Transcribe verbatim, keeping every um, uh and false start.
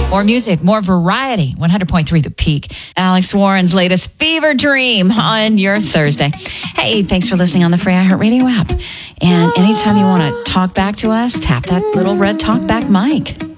More music, more variety. one hundred point three The Peak. Alex Warren's latest fever dream on your Thursday. Hey, thanks for listening on the free iHeartRadio app. And anytime you want to talk back to us, tap that little red talk back mic.